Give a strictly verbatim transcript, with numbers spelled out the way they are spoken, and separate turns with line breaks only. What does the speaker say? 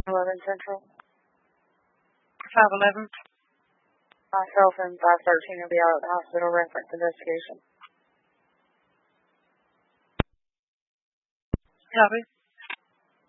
eleven Central.
five eleven.
Myself and five thirteen will be out at the hospital reference investigation.
Copy.